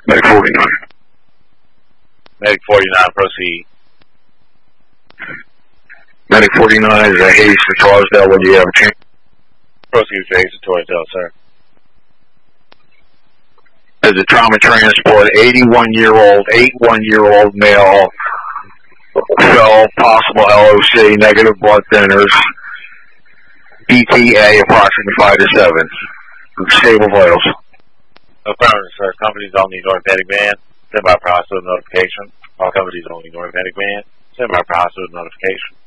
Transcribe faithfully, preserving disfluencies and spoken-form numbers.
Medic forty-nine. Medic forty-nine, proceed. Medic forty-nine is a Hayes to Torresdale. What do you have a chance? Proceed to Hayes to Torresdale, sir. As a trauma transport, eighty-one-year-old, eighty-one-year-old male, fell, possible L O C, negative blood thinners, B T A approximately five to seven, stable vitals. Affirmative, sir. Companies only North-Medic van. Send by process of notification. All companies only North-Medic van. Send by process of notification.